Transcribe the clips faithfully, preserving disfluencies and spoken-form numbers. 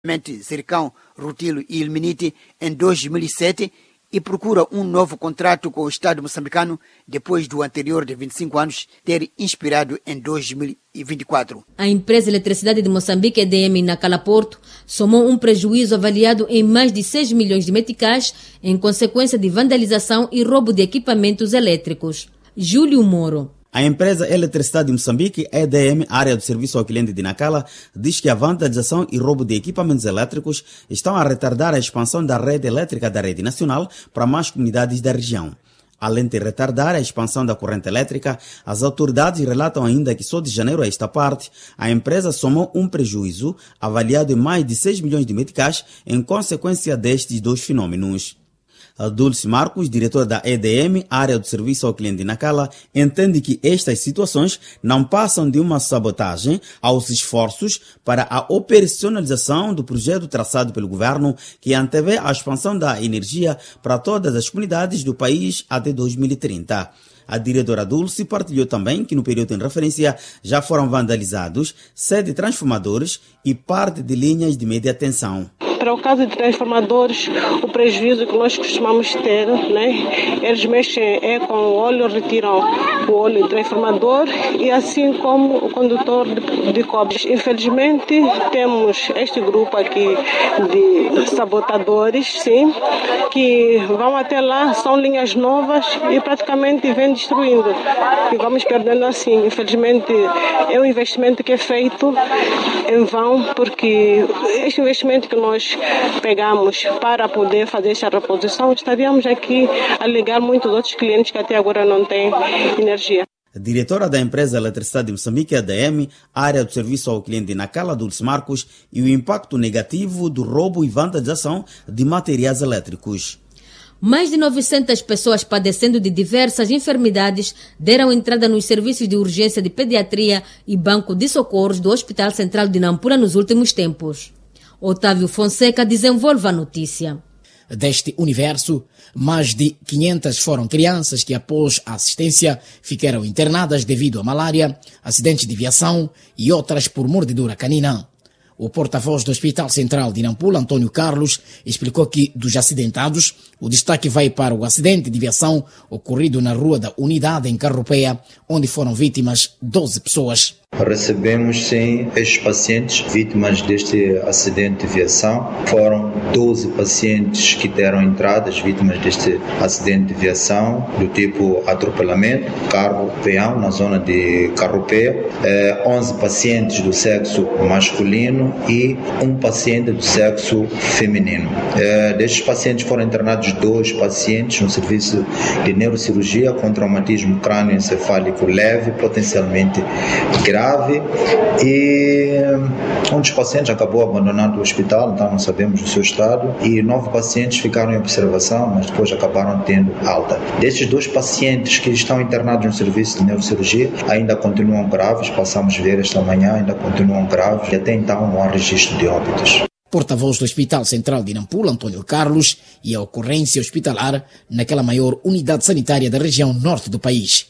Zircão, Rutilo e Ilmenite em dois mil e sete e procura um novo contrato com o Estado moçambicano depois do anterior de vinte e cinco anos ter inspirado em dois mil e vinte e quatro. A empresa de eletricidade de Moçambique, E D M, na Cala Porto, somou um prejuízo avaliado em mais de seis milhões de meticais em consequência de vandalização e roubo de equipamentos elétricos. Júlio Moro. A empresa Eletricidade de Moçambique, E D M, área do serviço ao cliente de Nacala, diz que a vandalização e roubo de equipamentos elétricos estão a retardar a expansão da rede elétrica da rede nacional para mais comunidades da região. Além de retardar a expansão da corrente elétrica, as autoridades relatam ainda que só de janeiro a esta parte, a empresa somou um prejuízo avaliado em mais de seis milhões de meticais em consequência destes dois fenômenos. Dulce Marcos, diretor da E D M, área do serviço ao cliente de Nacala, entende que estas situações não passam de uma sabotagem aos esforços para a operacionalização do projeto traçado pelo governo que antevê a expansão da energia para todas as comunidades do país até dois mil e trinta. A diretora Dulce partilhou também que no período em referência já foram vandalizados sete transformadores e parte de linhas de média tensão. Para o caso de transformadores, o prejuízo que nós costumamos ter, né? Eles mexem é com o óleo, retiram o óleo do transformador e assim como o condutor de, de cobre. Infelizmente, temos este grupo aqui de sabotadores, sim, que vão até lá, são linhas novas e praticamente vêm destruindo. E vamos perdendo assim. Infelizmente, é um investimento que é feito em vão, porque este investimento que nós pegamos para poder fazer essa reposição, estaríamos aqui a ligar muitos outros clientes que até agora não têm energia. A diretora da empresa Eletricidade de Moçambique, E D M, área do serviço ao cliente de Nacala, Dulce Marcos, e o impacto negativo do roubo e vandalização de materiais elétricos. Mais de novecentas pessoas padecendo de diversas enfermidades deram entrada nos serviços de urgência de pediatria e banco de socorros do Hospital Central de Nampula nos últimos tempos. Otávio Fonseca desenvolve a notícia. Deste universo, mais de quinhentas foram crianças que, após a assistência, ficaram internadas devido a malária, acidentes de viação e outras por mordedura canina. O porta-voz do Hospital Central de Nampula, Antônio Carlos, explicou que, dos acidentados, o destaque vai para o acidente de viação ocorrido na Rua da Unidade, em Carropeia, onde foram vítimas doze pessoas. Recebemos, sim, estes pacientes vítimas deste acidente de viação. Foram doze pacientes que deram entradas vítimas deste acidente de viação do tipo atropelamento, carro peão na zona de Carropeia, eh, onze pacientes do sexo masculino e um paciente do sexo feminino. Eh, destes pacientes foram internados dois pacientes no serviço de neurocirurgia com traumatismo crânioencefálico leve, potencialmente grave. E um dos pacientes acabou abandonando o hospital, então não sabemos o seu estado, e nove pacientes ficaram em observação, mas depois acabaram tendo alta. Destes dois pacientes que estão internados no serviço de neurocirurgia, ainda continuam graves, passamos a ver esta manhã, ainda continuam graves, e até então não há registro de óbitos. Porta-voz do Hospital Central de Nampula, Antônio Carlos, e a ocorrência hospitalar naquela maior unidade sanitária da região norte do país.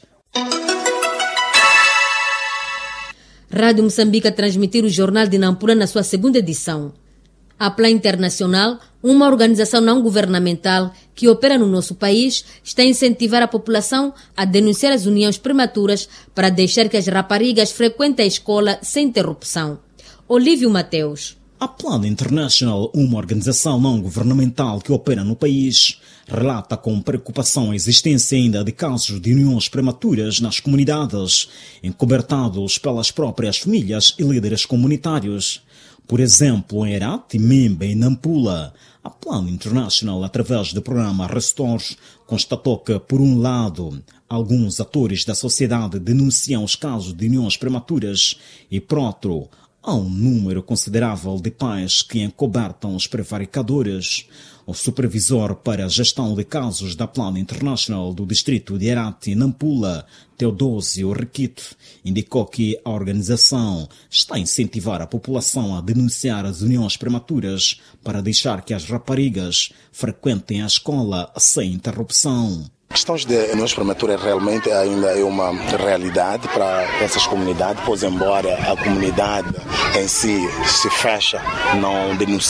Rádio Moçambique a transmitir o Jornal de Nampula na sua segunda edição. A Plan Internacional, uma organização não governamental que opera no nosso país, está a incentivar a população a denunciar as uniões prematuras para deixar que as raparigas frequentem a escola sem interrupção. Olívio Mateus. A Plan International, uma organização não governamental que opera no país, relata com preocupação a existência ainda de casos de uniões prematuras nas comunidades, encobertados pelas próprias famílias e líderes comunitários. Por exemplo, em Herat, Memba e Nampula, a Plan International, através do programa Restore, constatou que, por um lado, alguns atores da sociedade denunciam os casos de uniões prematuras e, por outro, há um número considerável de pais que encobertam os prevaricadores. O supervisor para a gestão de casos da Plan International do distrito de Herat e Nampula, Teodósio Requito, indicou que a organização está a incentivar a população a denunciar as uniões prematuras para deixar que as raparigas frequentem a escola sem interrupção. Questões de uniões prematuras realmente ainda é uma realidade para essas comunidades, pois embora a comunidade em si se fecha, não denuncia